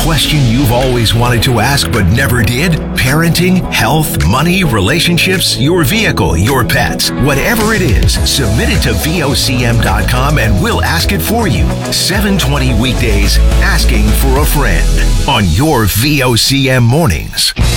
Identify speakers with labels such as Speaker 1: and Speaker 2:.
Speaker 1: question you've always wanted to ask but never did? Parenting, health, money, relationships, your vehicle, your pets. Whatever it is, submit it to VOCM.com and we'll ask it for you. 7:20 weekdays, Asking for a Friend on your VOCM mornings.